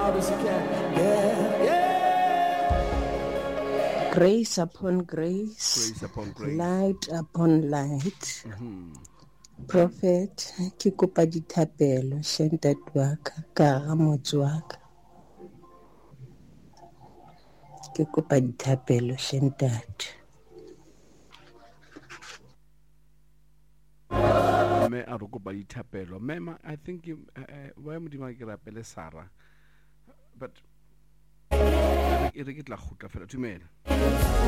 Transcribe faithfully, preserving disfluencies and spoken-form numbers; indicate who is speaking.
Speaker 1: loud as you can. Yeah, yeah.
Speaker 2: Grace upon grace,
Speaker 3: Grace upon grace.
Speaker 2: light upon light.
Speaker 3: Mhm.
Speaker 2: Prophet, ke kopa dithapelo shentate wa ka ka ga motse wa ka. Ke kopa dithapelo shentate.
Speaker 3: Me a re kopa dithapelo. Mema, I think you uh, wa modimo ke rapele Sarah. But e re ke tla khutla fela tumela.